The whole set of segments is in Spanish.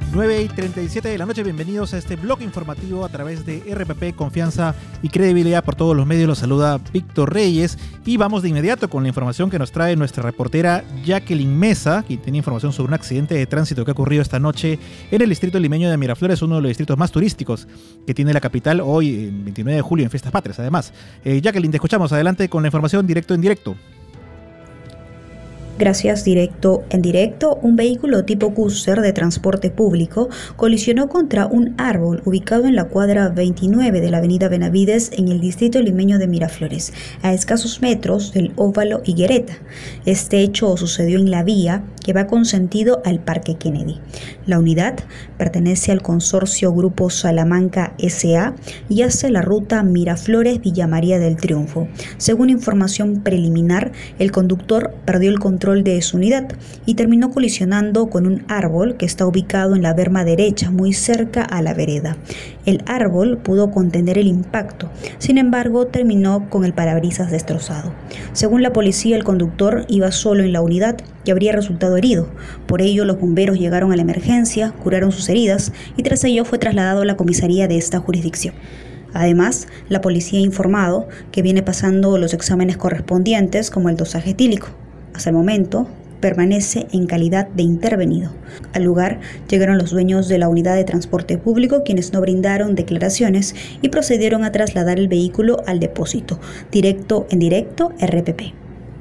9:37 de la noche, bienvenidos a este blog informativo a través de RPP, confianza y credibilidad por todos los medios. Los saluda Víctor Reyes y vamos de inmediato con la información que nos trae nuestra reportera Jacqueline Mesa, quien tiene información sobre un accidente de tránsito que ha ocurrido esta noche en el distrito limeño de Miraflores, uno de los distritos más turísticos que tiene la capital hoy, 29 de julio, en Fiestas Patrias, además. Jacqueline, te escuchamos, adelante con la información directo en directo. Gracias. Directo en directo, un vehículo tipo cúster de transporte público colisionó contra un árbol ubicado en la cuadra 29 de la avenida Benavides en el distrito limeño de Miraflores, a escasos metros del Óvalo Higuereta. Este hecho sucedió en la vía que va con sentido al Parque Kennedy. La unidad pertenece al consorcio Grupo Salamanca S.A. y hace la ruta Miraflores-Villa María del Triunfo. Según información preliminar, el conductor perdió el control de su unidad y terminó colisionando con un árbol que está ubicado en la berma derecha, muy cerca a la vereda. El árbol pudo contener el impacto, sin embargo, terminó con el parabrisas destrozado. Según la policía, el conductor iba solo en la unidad y habría resultado herido. Por ello, los bomberos llegaron a la emergencia, curaron sus heridas y tras ello fue trasladado a la comisaría de esta jurisdicción. Además, la policía ha informado que viene pasando los exámenes correspondientes como el dosaje etílico. Hasta el momento, permanece en calidad de intervenido. Al lugar llegaron los dueños de la unidad de transporte público, quienes no brindaron declaraciones y procedieron a trasladar el vehículo al depósito. Directo en directo, RPP.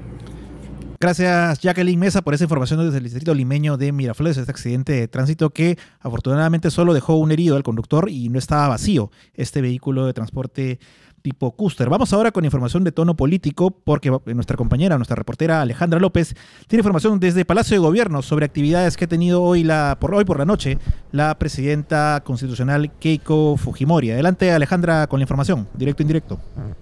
Gracias, Jacqueline Mesa, por esa información desde el distrito limeño de Miraflores, este accidente de tránsito que afortunadamente solo dejó un herido al conductor y no estaba vacío este vehículo de transporte tipo cúster. Vamos ahora con información de tono político porque nuestra compañera, nuestra reportera Alejandra López tiene información desde Palacio de Gobierno sobre actividades que ha tenido hoy por la noche la presidenta constitucional Keiko Fujimori. Adelante, Alejandra, con la información, directo en directo.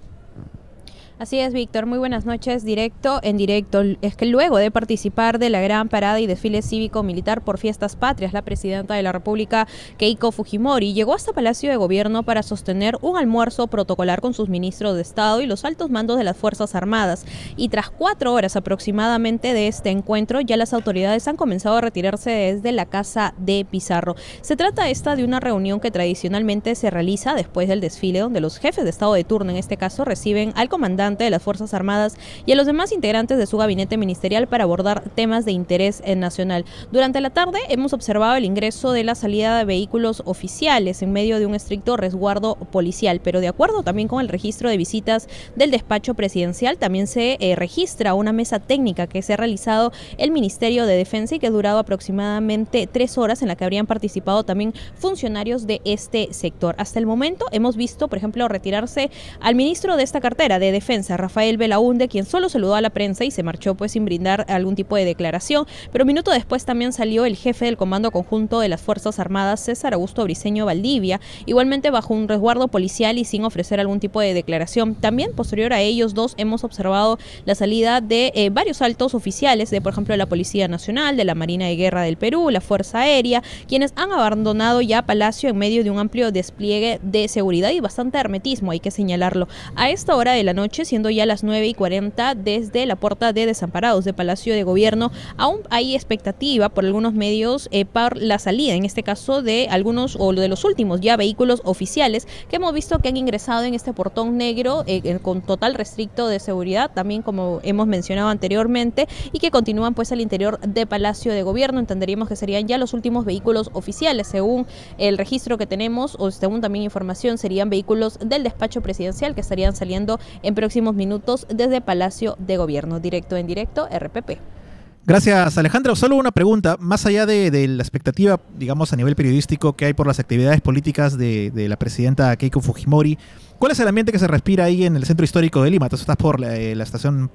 Así es, Víctor. Muy buenas noches. Directo en directo. Es que luego de participar de la gran parada y desfile cívico-militar por Fiestas Patrias, la presidenta de la República, Keiko Fujimori, llegó hasta Palacio de Gobierno para sostener un almuerzo protocolar con sus ministros de Estado y los altos mandos de las Fuerzas Armadas. Y tras 4 horas aproximadamente de este encuentro, ya las autoridades han comenzado a retirarse desde la Casa de Pizarro. Se trata de una reunión que tradicionalmente se realiza después del desfile, donde los jefes de Estado de turno, en este caso, reciben al comandante de las Fuerzas Armadas y a los demás integrantes de su gabinete ministerial para abordar temas de interés nacional. Durante la tarde hemos observado el ingreso de la salida de vehículos oficiales en medio de un estricto resguardo policial, pero de acuerdo también con el registro de visitas del despacho presidencial, también se registra una mesa técnica que se ha realizado el Ministerio de Defensa y que ha durado aproximadamente 3 horas, en la que habrían participado también funcionarios de este sector. Hasta el momento hemos visto, por ejemplo, retirarse al ministro de esta cartera de Defensa, Rafael Belaúnde, quien solo saludó a la prensa y se marchó sin brindar algún tipo de declaración, pero un minuto después también salió el jefe del Comando Conjunto de las Fuerzas Armadas, César Augusto Briceño Valdivia, igualmente bajo un resguardo policial y sin ofrecer algún tipo de declaración. También posterior a ellos dos hemos observado la salida de varios altos oficiales de, por ejemplo, la Policía Nacional, de la Marina de Guerra del Perú, la Fuerza Aérea, quienes han abandonado ya Palacio en medio de un amplio despliegue de seguridad y bastante hermetismo, hay que señalarlo. A esta hora de la noche, siendo ya las 9:40, desde la puerta de Desamparados de Palacio de Gobierno, aún hay expectativa por algunos medios por la salida, en este caso de algunos o de los últimos ya vehículos oficiales que hemos visto que han ingresado en este portón negro con total restricto de seguridad, también como hemos mencionado anteriormente, y que continúan al interior de Palacio de Gobierno. Entenderíamos que serían ya los últimos vehículos oficiales, según el registro que tenemos, o según también información, serían vehículos del despacho presidencial que estarían saliendo en próximos minutos desde Palacio de Gobierno. Directo en directo, RPP. Gracias, Alejandra. Solo una pregunta, más allá de la expectativa, digamos, a nivel periodístico que hay por las actividades políticas de la presidenta Keiko Fujimori, ¿cuál es el ambiente que se respira ahí en el centro histórico de Lima? Tú estás por la estación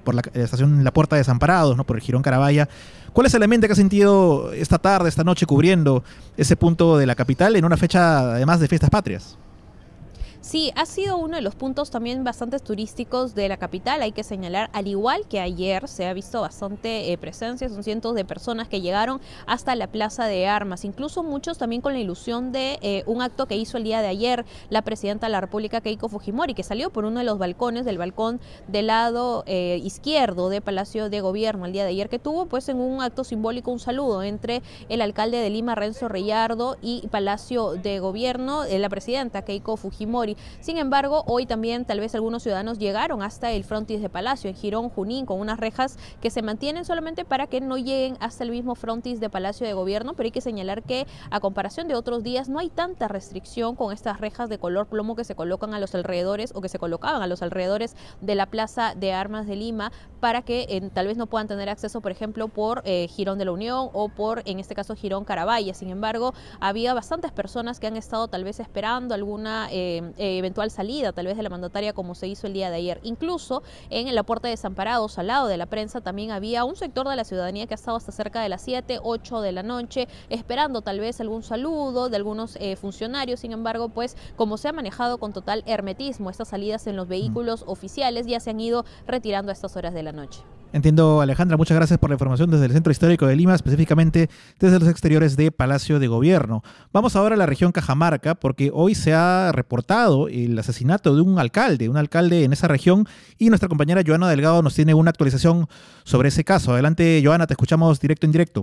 La Puerta de Desamparados, ¿no? Por el Jirón Carabaya. ¿Cuál es el ambiente que has sentido esta tarde, esta noche, cubriendo ese punto de la capital en una fecha, además, de Fiestas Patrias? Sí, ha sido uno de los puntos también bastante turísticos de la capital. Hay que señalar, al igual que ayer, se ha visto bastante presencia. Son cientos de personas que llegaron hasta la Plaza de Armas. Incluso muchos también con la ilusión de un acto que hizo el día de ayer la presidenta de la República, Keiko Fujimori, que salió por uno de los balcones, del balcón del lado izquierdo de Palacio de Gobierno el día de ayer, que tuvo pues en un acto simbólico un saludo entre el alcalde de Lima, Renzo Reyardo, y Palacio de Gobierno, la presidenta Keiko Fujimori. Sin embargo, hoy también tal vez algunos ciudadanos llegaron hasta el frontis de Palacio, en Girón, Junín, con unas rejas que se mantienen solamente para que no lleguen hasta el mismo frontis de Palacio de Gobierno, pero hay que señalar que a comparación de otros días no hay tanta restricción con estas rejas de color plomo que se colocan a los alrededores o que se colocaban a los alrededores de la Plaza de Armas de Lima para que tal vez no puedan tener acceso, por ejemplo, por Girón de la Unión o por, en este caso, Girón Carabaya. Sin embargo, había bastantes personas que han estado tal vez esperando alguna eventual salida, tal vez de la mandataria, como se hizo el día de ayer. Incluso en la Puerta de Desamparados, al lado de la prensa, también había un sector de la ciudadanía que ha estado hasta cerca de las 7, 8 de la noche, esperando tal vez algún saludo de algunos funcionarios. Sin embargo, pues como se ha manejado con total hermetismo estas salidas en los vehículos oficiales, ya se han ido retirando a estas horas de la noche. Entiendo, Alejandra, muchas gracias por la información desde el Centro Histórico de Lima, específicamente desde los exteriores de Palacio de Gobierno. Vamos ahora a la región Cajamarca, porque hoy se ha reportado el asesinato de un alcalde en esa región, y nuestra compañera Joana Delgado nos tiene una actualización sobre ese caso. Adelante, Joana, te escuchamos directo en directo.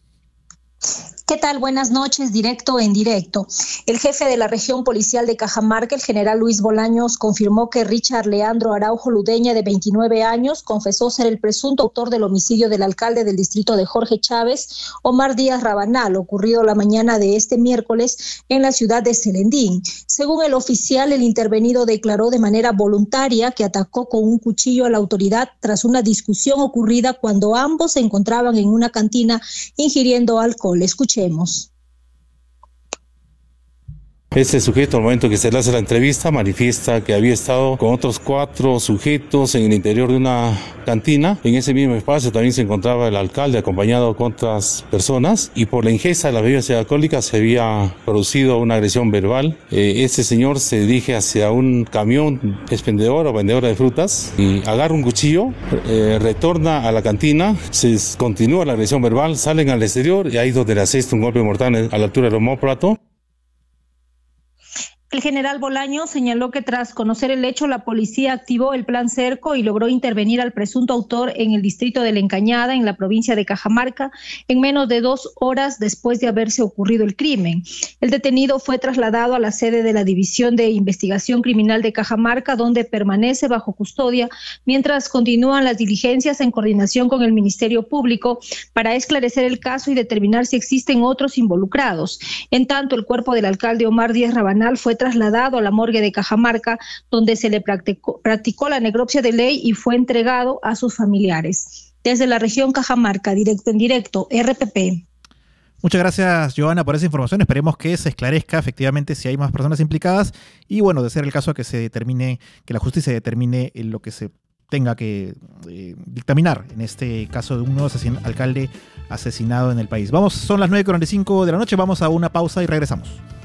¿Qué tal? Buenas noches, directo en directo. El jefe de la región policial de Cajamarca, el general Luis Bolaños, confirmó que Richard Leandro Araujo Ludeña, de 29 años, confesó ser el presunto autor del homicidio del alcalde del distrito de Jorge Chávez, Omar Díaz Rabanal, ocurrido la mañana de este miércoles en la ciudad de Celendín. Según el oficial, el intervenido declaró de manera voluntaria que atacó con un cuchillo a la autoridad tras una discusión ocurrida cuando ambos se encontraban en una cantina ingiriendo alcohol. Escuchemos. Este sujeto, al momento que se le hace la entrevista, manifiesta que había estado con otros 4 sujetos en el interior de una cantina. En ese mismo espacio también se encontraba el alcalde acompañado con otras personas, y por la ingesta de las bebidas alcohólicas se había producido una agresión verbal. Este señor se dirige hacia un camión expendedor o vendedora de frutas y agarra un cuchillo, retorna a la cantina, se continúa la agresión verbal, salen al exterior y ahí es donde le asesta un golpe mortal a la altura del omóplato. El general Bolaño señaló que tras conocer el hecho, la policía activó el plan Cerco y logró intervenir al presunto autor en el distrito de La Encañada, en la provincia de Cajamarca, en menos de 2 horas después de haberse ocurrido el crimen. El detenido fue trasladado a la sede de la División de Investigación Criminal de Cajamarca, donde permanece bajo custodia, mientras continúan las diligencias en coordinación con el Ministerio Público para esclarecer el caso y determinar si existen otros involucrados. En tanto, el cuerpo del alcalde Omar Díaz Rabanal fue trasladado a la morgue de Cajamarca, donde se le practicó la necropsia de ley y fue entregado a sus familiares. Desde la región Cajamarca, directo en directo, RPP. Muchas gracias, Joana, por esa información. Esperemos que se esclarezca efectivamente si hay más personas implicadas y, bueno, de ser el caso, que se determine, que la justicia determine lo que se tenga que dictaminar en este caso de un nuevo alcalde asesinado en el país. Son las 9:45 de la noche, vamos a una pausa y regresamos.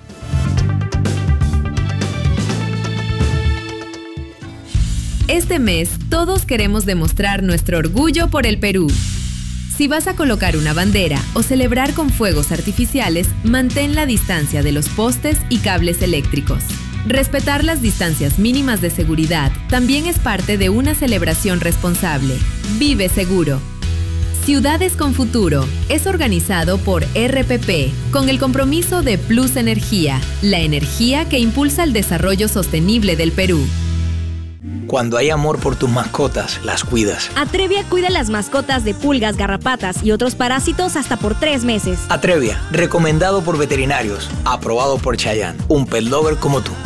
Este mes, todos queremos demostrar nuestro orgullo por el Perú. Si vas a colocar una bandera o celebrar con fuegos artificiales, mantén la distancia de los postes y cables eléctricos. Respetar las distancias mínimas de seguridad también es parte de una celebración responsable. Vive seguro. Ciudades con Futuro es organizado por RPP con el compromiso de Plus Energía, la energía que impulsa el desarrollo sostenible del Perú. Cuando hay amor por tus mascotas, las cuidas. Atrevia cuida las mascotas de pulgas, garrapatas y otros parásitos hasta por 3 meses. Atrevia, recomendado por veterinarios, aprobado por Chayanne, un pet lover como tú.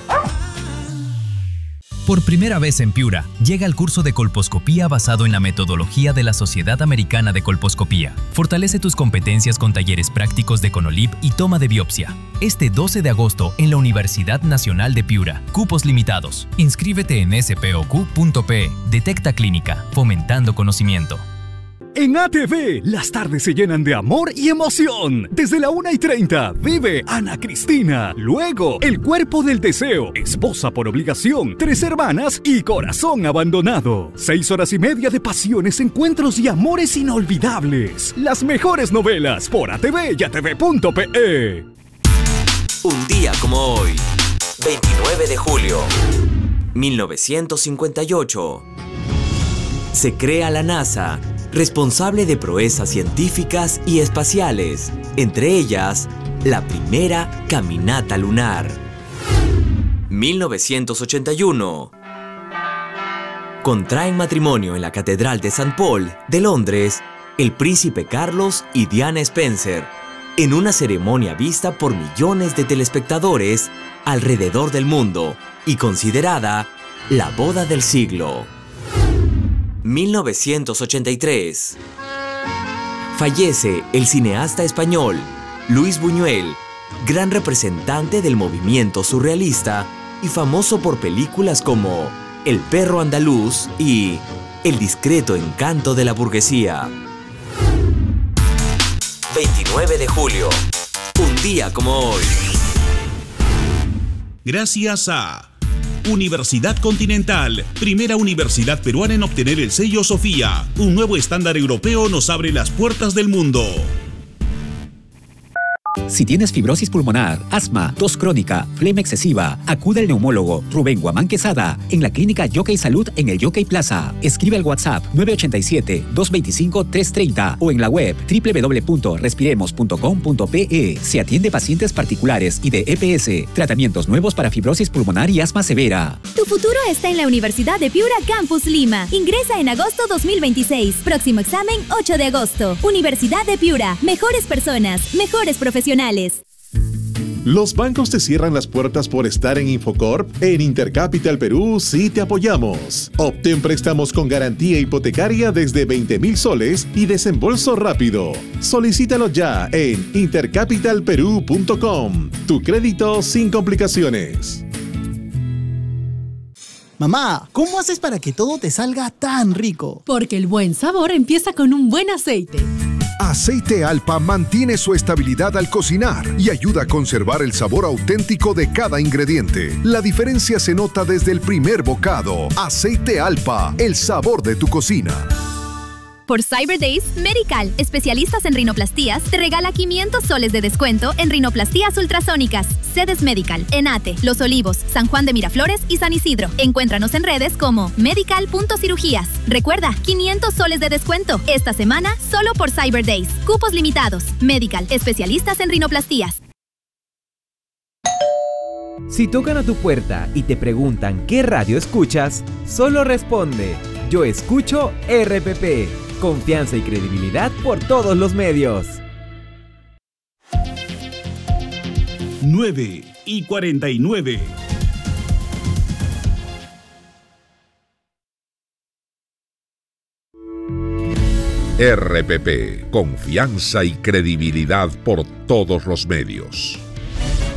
Por primera vez en Piura, llega el curso de colposcopía basado en la metodología de la Sociedad Americana de Colposcopía. Fortalece tus competencias con talleres prácticos de CONOLIP y toma de biopsia. Este 12 de agosto en la Universidad Nacional de Piura. Cupos limitados. Inscríbete en spoq.pe. Detecta Clínica, fomentando conocimiento. En ATV, las tardes se llenan de amor y emoción. Desde la 1:30, vive Ana Cristina. Luego, El cuerpo del deseo, Esposa por obligación, Tres hermanas y Corazón abandonado. 6 horas y media de pasiones, encuentros y amores inolvidables. Las mejores novelas por ATV y ATV.pe. Un día como hoy, 29 de julio, 1958. Se crea la NASA, responsable de proezas científicas y espaciales, entre ellas, la primera caminata lunar. 1981. Contraen matrimonio en la Catedral de St. Paul de Londres el príncipe Carlos y Diana Spencer, en una ceremonia vista por millones de telespectadores alrededor del mundo y considerada la boda del siglo. 1983. Fallece el cineasta español Luis Buñuel, gran representante del movimiento surrealista y famoso por películas como El perro andaluz y El discreto encanto de la burguesía. 29 de julio, un día como hoy. Gracias a Universidad Continental, primera universidad peruana en obtener el sello Sofía. Un nuevo estándar europeo nos abre las puertas del mundo. Si tienes fibrosis pulmonar, asma, tos crónica, flema excesiva, acude al neumólogo Rubén Guamán Quesada en la clínica Yockey Salud en el Yockey Plaza. Escribe al WhatsApp 987-225-330 o en la web www.respiremos.com.pe. Se atiende pacientes particulares y de EPS. Tratamientos nuevos para fibrosis pulmonar y asma severa. Tu futuro está en la Universidad de Piura Campus Lima. Ingresa en agosto 2026. Próximo examen 8 de agosto. Universidad de Piura. Mejores personas, mejores profesionales. ¿Los bancos te cierran las puertas por estar en Infocorp? En Intercapital Perú sí te apoyamos. Obtén préstamos con garantía hipotecaria desde 20,000 soles y desembolso rápido. Solicítalo ya en intercapitalperú.com. Tu crédito sin complicaciones. Mamá, ¿cómo haces para que todo te salga tan rico? Porque el buen sabor empieza con un buen aceite. Aceite Alpa mantiene su estabilidad al cocinar y ayuda a conservar el sabor auténtico de cada ingrediente. La diferencia se nota desde el primer bocado. Aceite Alpa, el sabor de tu cocina. Por Cyber Days, Medical, especialistas en rinoplastías, te regala 500 soles de descuento en rinoplastías ultrasónicas. Sedes Medical, Enate, Los Olivos, San Juan de Miraflores y San Isidro. Encuéntranos en redes como medical.cirugías. Recuerda, 500 soles de descuento. Esta semana, solo por Cyber Days. Cupos limitados. Medical, especialistas en rinoplastías. Si tocan a tu puerta y te preguntan qué radio escuchas, solo responde: yo escucho RPP. Confianza y credibilidad por todos los medios. 9:49. RPP, confianza y credibilidad por todos los medios.